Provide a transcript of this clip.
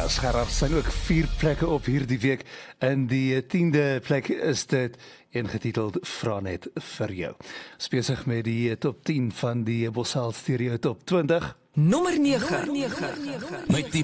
Ja, Gerard, zijn ook 4 plekke op hierdie week. In die 10de plek is dit een getiteld Vra net vir jou. Besig met die top 10 van die Bosal Stereo Top 20. Nommer 9. Met die